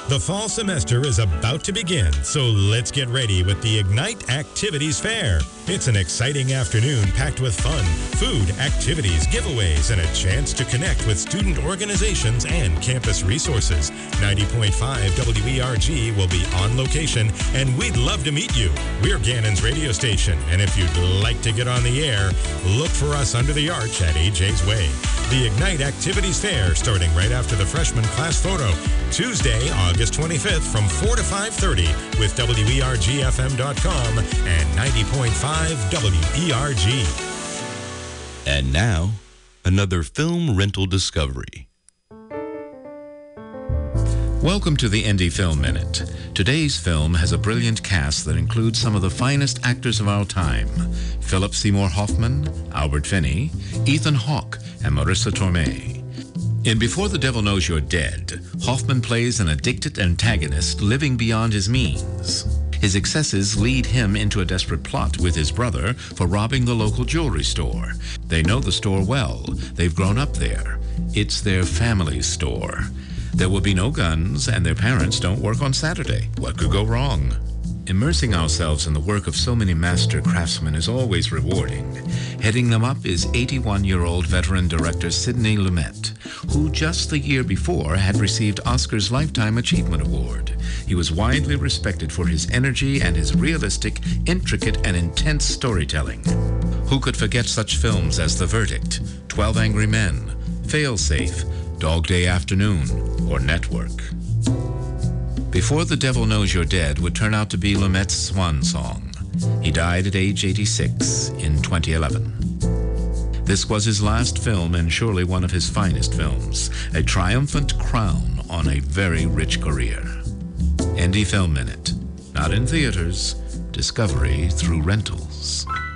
The fall semester is about to begin, so let's get ready with the Ignite Activities Fair. It's an exciting afternoon packed with fun, food, activities, giveaways, and a chance to connect with student organizations and campus resources. 90.5 WERG will be on location, and we'd love to meet you. We're Gannon's radio station, and if you'd like to get on the air, look for us under the arch at AJ's Way. The Ignite Activities Fair starting right after the freshman class photo. Tuesday, August 25th from 4 to 5:30 with WERGFM.com and 90.5 WERG. And now, another film rental discovery. Welcome to the Indie Film Minute. Today's film has a brilliant cast that includes some of the finest actors of our time. Philip Seymour Hoffman, Albert Finney, Ethan Hawke, and Marissa Tomei. In Before the Devil Knows You're Dead, Hoffman plays an addicted antagonist living beyond his means. His excesses lead him into a desperate plot with his brother for robbing the local jewelry store. They know the store well. They've grown up there. It's their family's store. There will be no guns, and their parents don't work on Saturday. What could go wrong? Immersing ourselves in the work of so many master craftsmen is always rewarding. Heading them up is 81-year-old veteran director Sidney Lumet, who just the year before had received Oscar's Lifetime Achievement Award. He was widely respected for his energy and his realistic, intricate, and intense storytelling. Who could forget such films as The Verdict, 12 Angry Men, Failsafe, Dog Day Afternoon, or Network? Before the Devil Knows You're Dead would turn out to be Lumet's swan song. He died at age 86 in 2011. This was his last film and surely one of his finest films, a triumphant crown on a very rich career. Indie Film Minute, not in theaters, discovery through rentals.